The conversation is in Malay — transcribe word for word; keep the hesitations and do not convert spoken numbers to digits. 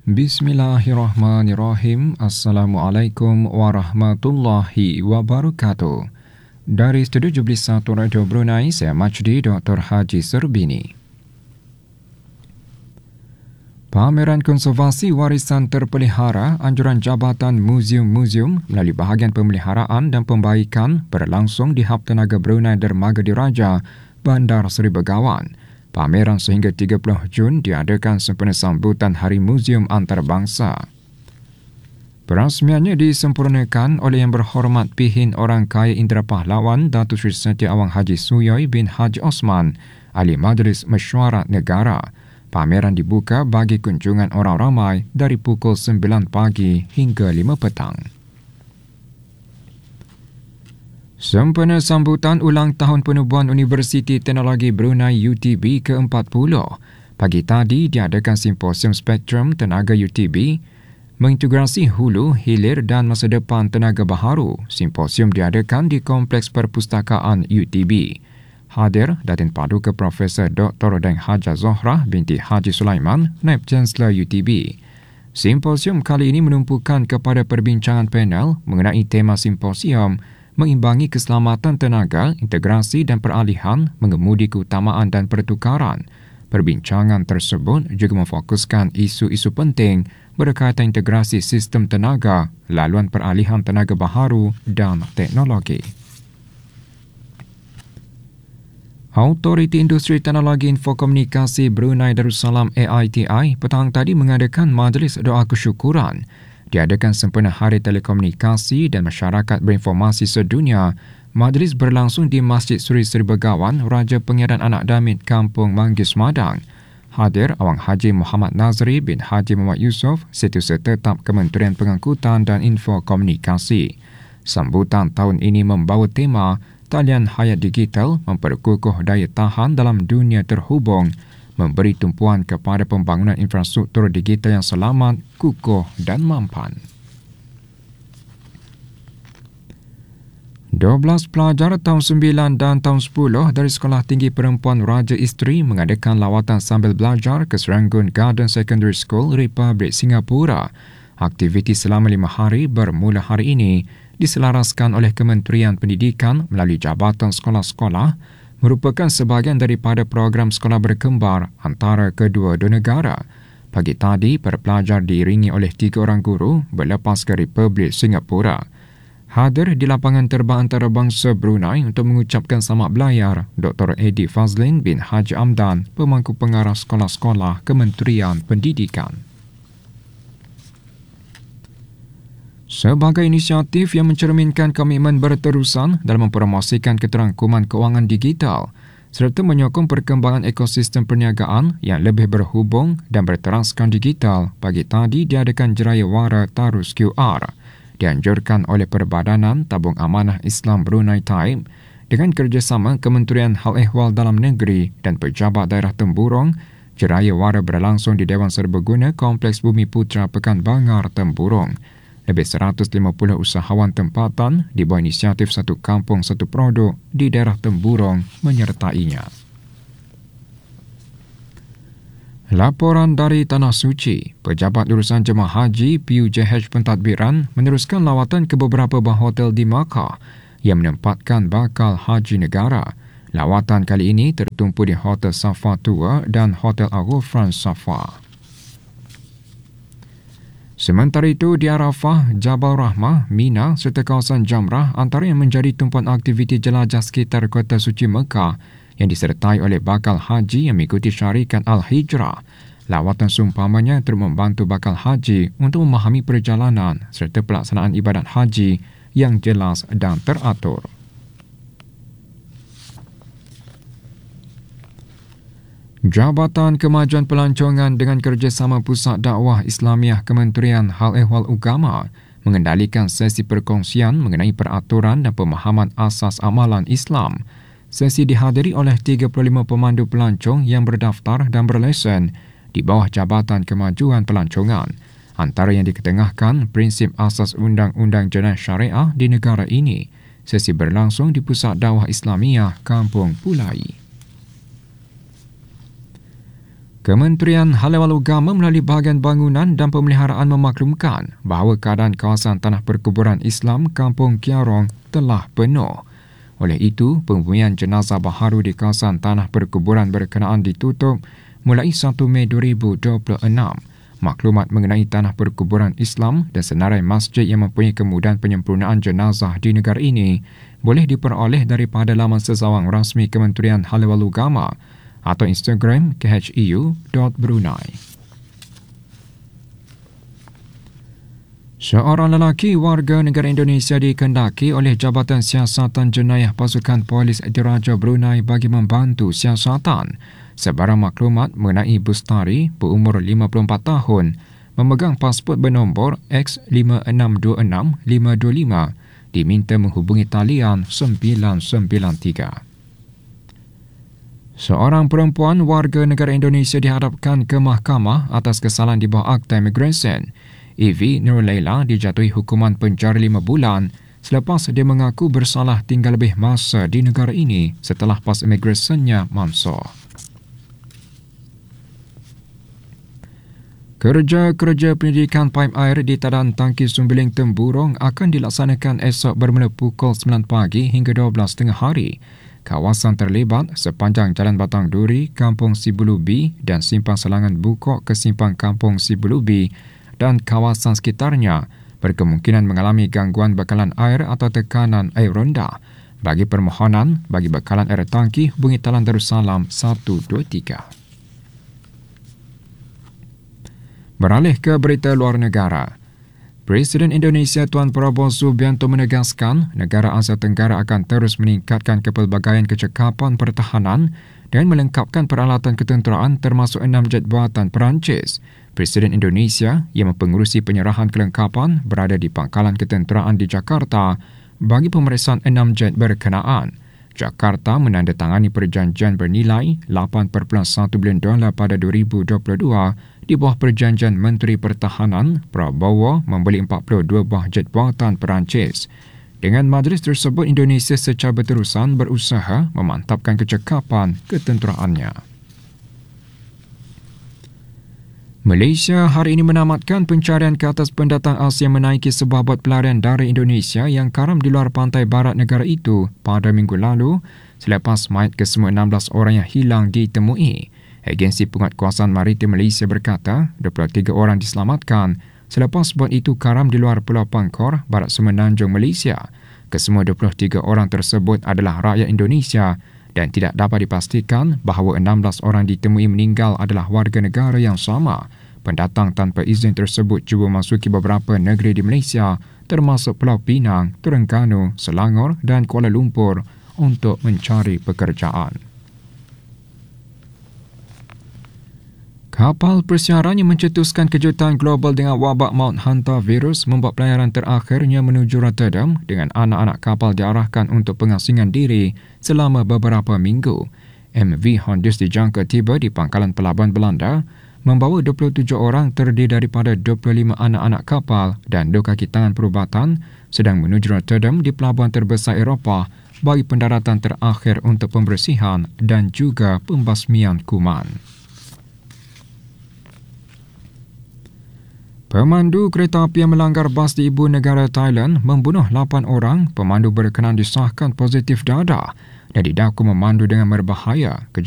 Bismillahirrahmanirrahim. Assalamualaikum warahmatullahi wabarakatuh. Dari Studio tujuh belas satu Radio Brunei, saya Majdi Doktor Haji Serbini. Pameran Konservasi Warisan Terpelihara Anjuran Jabatan Muzium-Muzium melalui bahagian pemeliharaan dan pembaikan berlangsung di Hub Tenaga Brunei Dermaga Diraja, Bandar Seri Begawan. Pameran sehingga tiga puluh Jun diadakan sempena sambutan Hari Muzium Antarabangsa. Perasmiannya disempurnakan oleh Yang Berhormat Pihin Orang Kaya Indra Pahlawan Datuk Seri Setia Awang Haji Suyoy bin Haji Osman, Ahli Majlis Mesyuarat Negara. Pameran dibuka bagi kunjungan orang ramai dari pukul sembilan pagi hingga lima petang. Sempena sambutan ulang tahun penubuhan Universiti Teknologi Brunei U T B ke empat puluh, pagi tadi diadakan Simposium Spektrum Tenaga U T B, mengintegrasi hulu, hilir dan masa depan tenaga baharu. Simposium diadakan di Kompleks Perpustakaan U T B. Hadir Datin Paduka Profesor Doktor Deng Haja Zohrah binti Haji Sulaiman, Naib Chancellor U T B. Simposium kali ini menumpukan kepada perbincangan panel mengenai tema simposium mengimbangi keselamatan tenaga, integrasi dan peralihan, mengemudi keutamaan dan pertukaran. Perbincangan tersebut juga memfokuskan isu-isu penting berkaitan integrasi sistem tenaga, laluan peralihan tenaga baharu dan teknologi. Autoriti Industri Teknologi Infokomunikasi Brunei Darussalam A I T I petang tadi mengadakan majlis doa kesyukuran. Diadakan sempena Hari Telekomunikasi dan Masyarakat Berinformasi Sedunia. Majlis berlangsung di Masjid Suri Seri Begawan, Raja Pengiran Anak Damit, Kampung Manggis, Madang. Hadir Awang Haji Muhammad Nazri bin Haji Muhammad Yusof, Setiausaha Tetap Kementerian Pengangkutan dan Infokomunikasi. Sambutan tahun ini membawa tema Talian Hayat Digital, memperkukuh daya tahan dalam dunia terhubung, memberi tumpuan kepada pembangunan infrastruktur digital yang selamat, kukuh dan mampan. dua belas pelajar tahun sembilan dan tahun sepuluh dari Sekolah Tinggi Perempuan Raja Isteri mengadakan lawatan sambil belajar ke Serangoon Garden Secondary School, Republik Singapura. Aktiviti selama lima hari bermula hari ini diselaraskan oleh Kementerian Pendidikan melalui Jabatan Sekolah-Sekolah, merupakan sebahagian daripada program sekolah berkembar antara kedua-dua negara. Pagi tadi, para pelajar diiringi oleh tiga orang guru berlepas ke Republik Singapura. Hadir di lapangan terbang antarabangsa Brunei untuk mengucapkan selamat belayar, Doktor Edi Fazlin bin Haji Amdan, Pemangku Pengarah Sekolah-Sekolah Kementerian Pendidikan. Sebagai inisiatif yang mencerminkan komitmen berterusan dalam mempromosikan keterangkuman kewangan digital serta menyokong perkembangan ekosistem perniagaan yang lebih berhubung dan berteraskan digital, pagi tadi diadakan Jeraya Wara Tarus Q R, dianjurkan oleh Perbadanan Tabung Amanah Islam Brunei Taib dengan kerjasama Kementerian Hal Ehwal Dalam Negeri dan Pejabat Daerah Temburong. Jeraya Wara berlangsung di Dewan Serbaguna Kompleks Bumi Putra Pekan Bangar, Temburong. Lebih seratus lima puluh usahawan tempatan di bawah inisiatif Satu Kampung Satu Produk di daerah Temburong menyertainya. Laporan dari Tanah Suci, Pejabat Urusan Jemaah Haji P U J H Pentadbiran meneruskan lawatan ke beberapa buah hotel di Makkah yang menempatkan bakal haji negara. Lawatan kali ini tertumpu di Hotel Safa Tour dan Hotel Al-Ghufran Safa. Sementara itu, di Arafah, Jabal Rahmah, Mina serta kawasan Jamrah antara yang menjadi tumpuan aktiviti jelajah sekitar kota suci Mekah yang disertai oleh bakal haji yang mengikuti syarikat Al-Hijrah. Lawatan seumpamanya turut membantu bakal haji untuk memahami perjalanan serta pelaksanaan ibadat haji yang jelas dan teratur. Jabatan Kemajuan Pelancongan dengan kerjasama Pusat Dakwah Islamiah Kementerian Hal Ehwal Ugama mengendalikan sesi perkongsian mengenai peraturan dan pemahaman asas amalan Islam. Sesi dihadiri oleh tiga puluh lima pemandu pelancong yang berdaftar dan berlesen di bawah Jabatan Kemajuan Pelancongan. Antara yang diketengahkan prinsip asas Undang-Undang Jenayah Syariah di negara ini. Sesi berlangsung di Pusat Dakwah Islamiah Kampung Pulai. Kementerian Hal Ehwal Agama melalui bahagian bangunan dan pemeliharaan memaklumkan bahawa keadaan kawasan tanah perkuburan Islam Kampung Kiarong telah penuh. Oleh itu, pembumian jenazah baharu di kawasan tanah perkuburan berkenaan ditutup mulai satu Mei dua ribu dua puluh enam. Maklumat mengenai tanah perkuburan Islam dan senarai masjid yang mempunyai kemudahan penyempurnaan jenazah di negara ini boleh diperoleh daripada laman sesawang rasmi Kementerian Hal Ehwal Agama atau Instagram k h e u dot brunei. Seorang lelaki warga negara Indonesia dikendaki oleh Jabatan Siasatan Jenayah Pasukan Polis Diraja Brunei bagi membantu siasatan. Sebarang maklumat mengenai Bustari berumur lima puluh empat tahun memegang pasport bernombor X lima enam dua enam lima dua lima diminta menghubungi talian sembilan sembilan tiga. Seorang perempuan warga negara Indonesia dihadapkan ke mahkamah atas kesalahan di bawah Akta Imigresen. Evi Nur Laila dijatuhi hukuman penjara lima bulan selepas dia mengaku bersalah tinggal lebih masa di negara ini setelah pas imigrasennya mansuh. Kerja-kerja pendidikan paip air di Tadan Tangki Sumbiling Temburong akan dilaksanakan esok bermula pukul sembilan pagi hingga dua belas tiga puluh hari. Kawasan terlibat sepanjang Jalan Batang Duri, Kampung Sibulubi dan Simpang Selangan Bukok ke Simpang Kampung Sibulubi dan kawasan sekitarnya berkemungkinan mengalami gangguan bekalan air atau tekanan air rendah. Bagi permohonan bagi bekalan air tangki, hubungi Talan Darussalam satu dua tiga. Beralih ke berita luar negara. Presiden Indonesia Tuan Prabowo Subianto menegaskan negara Asia Tenggara akan terus meningkatkan kepelbagaian kecekapan pertahanan dan melengkapkan peralatan ketenteraan termasuk enam jet buatan Perancis. Presiden Indonesia yang mempengurusi penyerahan kelengkapan berada di Pangkalan Ketenteraan di Jakarta bagi pemeriksaan enam jet berkenaan. Jakarta menandatangani perjanjian bernilai lapan perpuluhan satu bilion dolar pada dua ribu dua puluh dua di bawah perjanjian Menteri Pertahanan. Prabowo membeli empat puluh dua buah jet buatan Perancis. Dengan majlis tersebut, Indonesia secara berterusan berusaha memantapkan kecekapan ketenteraannya. Malaysia hari ini menamatkan pencarian ke atas pendatang Asia menaiki sebuah bot pelarian dari Indonesia yang karam di luar pantai barat negara itu pada minggu lalu selepas mayat kesemua enam belas orang yang hilang ditemui. Agensi Penguatkuasaan Maritim Malaysia berkata dua puluh tiga orang diselamatkan selepas bot itu karam di luar Pulau Pangkor, barat semenanjung Malaysia. Kesemua dua puluh tiga orang tersebut adalah rakyat Indonesia dan tidak dapat dipastikan bahawa enam belas orang ditemui meninggal adalah warga negara yang sama. Pendatang tanpa izin tersebut cuba masuki beberapa negeri di Malaysia termasuk Pulau Pinang, Terengganu, Selangor dan Kuala Lumpur untuk mencari pekerjaan. Kapal persiaran yang mencetuskan kejutan global dengan wabak maut hantavirus membuat pelayaran terakhirnya menuju Rotterdam dengan anak-anak kapal diarahkan untuk pengasingan diri selama beberapa minggu. M V Hondius dijangka tiba di pangkalan pelabuhan Belanda membawa dua puluh tujuh orang terdiri daripada dua puluh lima anak-anak kapal dan dua kaki tangan perubatan sedang menuju Rotterdam di pelabuhan terbesar Eropah bagi pendaratan terakhir untuk pembersihan dan juga pembasmian kuman. Pemandu kereta api yang melanggar bas di ibu negara Thailand membunuh lapan orang. Pemandu berkenaan disahkan positif dadah dan didakwa memandu dengan berbahaya.